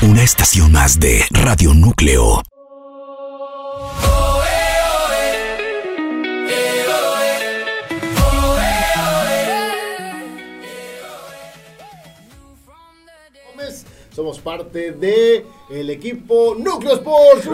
Una estación más de Radio Núcleo. Somos parte de el equipo Núcleo Sports.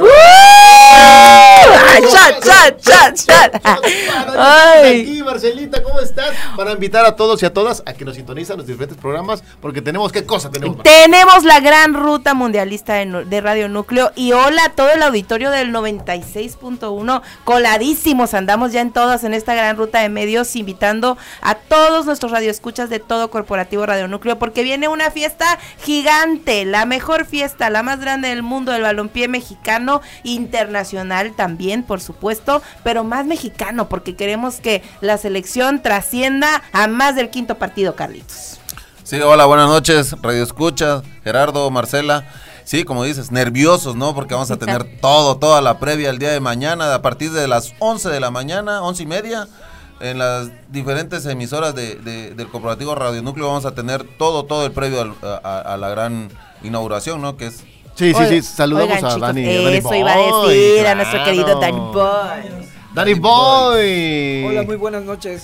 ¡Chat! Aquí, Marcelita, ¿cómo estás? Para invitar a todos y a todas a que nos sintonizan los diferentes programas, porque tenemos, ¿qué cosa tenemos? Tenemos la gran ruta mundialista de Radio Núcleo. Y hola a todo el auditorio del 96.1, coladísimos, andamos ya en todas en esta gran ruta de medios, invitando a todos nuestros radioescuchas de todo Corporativo Radio Núcleo, porque viene una fiesta gigante, la mejor fiesta, la más grande del mundo del balompié mexicano, internacional también, por supuesto, pero más mexicano, porque queremos que la selección trascienda a más del quinto partido, Carlitos. Sí, hola, buenas noches, Radio Escucha, Gerardo, Marcela. Sí, como dices, nerviosos, ¿no? Porque vamos a tener toda la previa el día de mañana, a partir de las 11 de la mañana, 11:30, en las diferentes emisoras del Corporativo Radio Núcleo vamos a tener todo el previo a la gran inauguración, ¿no? Que es... Sí, saludamos a chicos, Dani. Eso Boy, iba a decir, claro. a nuestro querido Dani Boy. Dani Boy. Hola, muy buenas noches.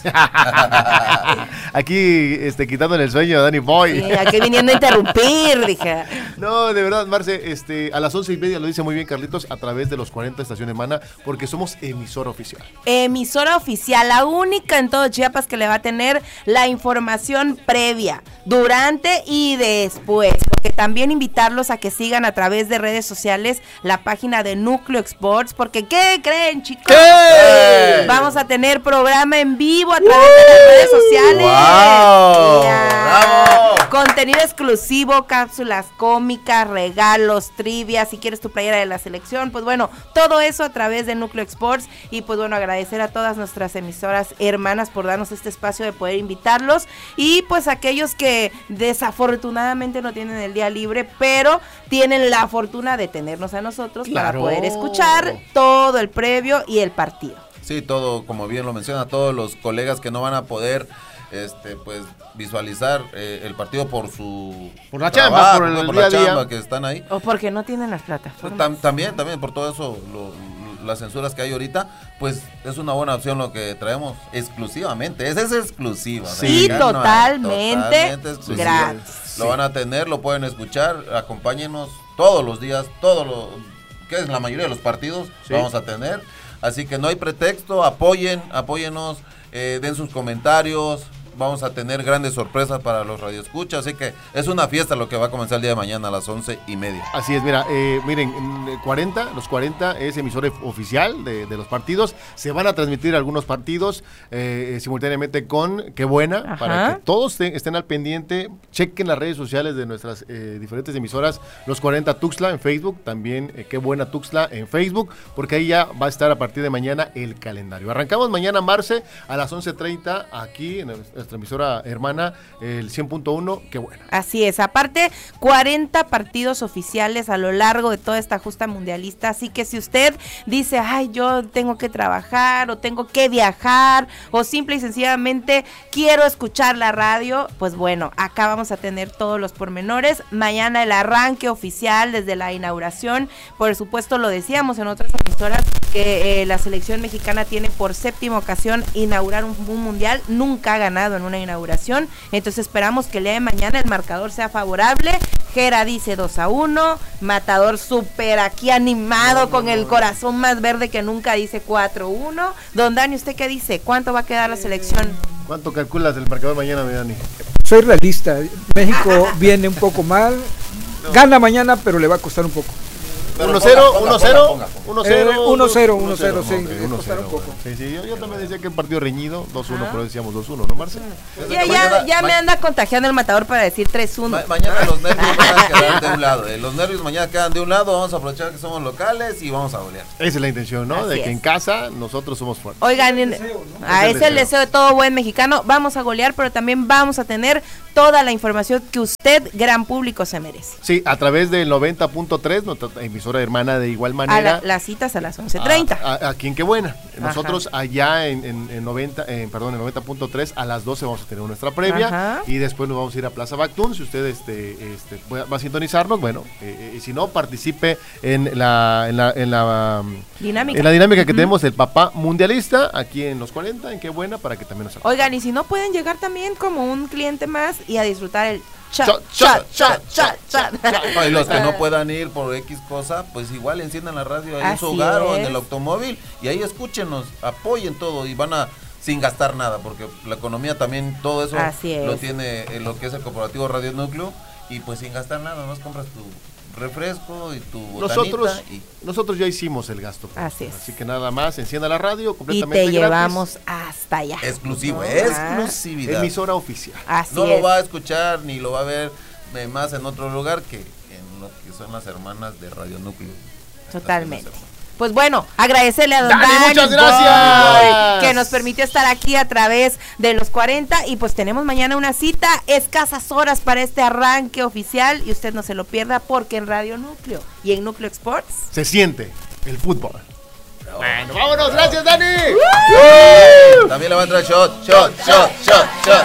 Aquí, quitándole el sueño a Dani Boy. Sí, aquí viniendo a interrumpir, dije. No, de verdad, Marce, a las 11:30 lo dice muy bien Carlitos, a través de los 40 estaciones Mana, porque somos emisora oficial. Emisora oficial, la única en todo Chiapas que le va a tener la información previa, durante y después, porque también invitarlos a que sigan a través de redes sociales la página de Núcleo Sports, porque ¿qué creen, chicos? ¿Qué? Vamos a tener programa en vivo a través de las redes sociales. ¡Wow! ¡Bravo! Contenido exclusivo, cápsulas cómicas, regalos, trivia, si quieres tu playera de la selección, pues bueno, todo eso a través de Núcleo Sports. Y pues bueno, agradecer a todas nuestras emisoras hermanas por darnos este espacio de poder invitarlos, y pues aquellos que desafortunadamente no tienen el día libre, pero tienen la fortuna de tenernos a nosotros, claro, para poder escuchar todo el previo y el partido. Sí, todo, como bien lo menciona, todos los colegas que no van a poder pues visualizar el partido por la chamba, por la día a día, chamba que están ahí, o porque no tienen las plataformas. También por todo eso, las censuras que hay ahorita, pues es una buena opción lo que traemos exclusivamente. Es exclusiva. Sí, totalmente exclusiva. gratis. Lo van a tener, lo pueden escuchar, acompáñenos todos los días, que es la mayoría de los partidos, sí, vamos a tener. Así que no hay pretexto, apóyennos, den sus comentarios. Vamos a tener grandes sorpresas para los radioescuchas, así que es una fiesta lo que va a comenzar el día de mañana a las 11:30. Así es, mira, miren, los 40 es emisora oficial de los partidos. Se van a transmitir algunos partidos simultáneamente con Qué Buena, ajá, para que todos estén al pendiente. Chequen las redes sociales de nuestras diferentes emisoras, los 40 Tuxtla en Facebook, también Qué Buena Tuxtla en Facebook, porque ahí ya va a estar a partir de mañana el calendario. Arrancamos mañana, Marce, a las 11:30 aquí en nuestra emisora hermana, el 100.1, Qué Buena. Así es, aparte 40 partidos oficiales a lo largo de toda esta justa mundialista, así que si usted dice, ay, yo tengo que trabajar o tengo que viajar o simple y sencillamente quiero escuchar la radio, pues bueno, acá vamos a tener todos los pormenores. Mañana el arranque oficial desde la inauguración, por supuesto lo decíamos en otras emisoras que la selección mexicana tiene por séptima ocasión inaugurar un mundial, nunca ha ganado en una inauguración, entonces esperamos que el día de mañana el marcador sea favorable. Gera dice 2-1, Matador súper aquí animado con el corazón más verde que nunca, dice 4-1. Don Dani, ¿usted qué dice? ¿Cuánto va a quedar la selección? ¿Cuánto calculas el marcador mañana, mi Dani? Soy realista, México viene un poco mal, gana mañana pero le va a costar un poco. 1-0, 1-0, 1-0, sí, okay, 1-0 un poco. Sí, yo también decía que el partido reñido, 2-1, pero decíamos 2-1, ¿no, Marce? Ya me anda contagiando el Matador para decir 3-1. Mañana los nervios van a quedar de un lado, los nervios mañana quedan de un lado, vamos a aprovechar que somos locales y vamos a golear. Esa es la intención, ¿no? Así de que es. En casa nosotros somos fuertes. Oigan, es el deseo de todo buen mexicano, vamos a golear, pero también vamos a tener toda la información que usted, gran público, se merece. Sí, a través del 90.3, nuestra emisora hermana de igual manera. Las citas a las 11:30. Aquí en Qué Buena. Nosotros allá en 90.3 a las 12 vamos a tener nuestra previa. Ajá. Y después nos vamos a ir a Plaza Bactún. Si usted va a sintonizarnos, bueno, y si no, participe en la dinámica que tenemos del Papá Mundialista aquí en los 40, en Qué Buena, para que también nos acompañe. Oigan, y si no, pueden llegar también como un cliente más y a disfrutar el chat. Y los que no puedan ir por X cosa, pues igual enciendan la radio ahí en su hogar o en el automóvil y ahí escúchenos, apoyen todo y van a sin gastar nada, porque la economía también, todo eso lo tiene lo que es el corporativo Radio Núcleo, y pues sin gastar nada, nomás compras tu refresco y tu botanita. Nosotros ya hicimos el gasto. Así que nada más, encienda la radio completamente y te gratis. Llevamos hasta allá. Exclusividad. Emisora oficial. Lo va a escuchar ni lo va a ver más en otro lugar que en lo que son las hermanas de Radio Núcleo. Totalmente. Pues bueno, agradecerle a don Dani, Dani, muchas gracias, que nos permitió estar aquí a través de los 40, y pues tenemos mañana una cita, escasas horas para este arranque oficial, y usted no se lo pierda, porque en Radio Núcleo y en Núcleo Sports se siente el fútbol. Bueno, vámonos, gracias Dani. También le va a entrar shot.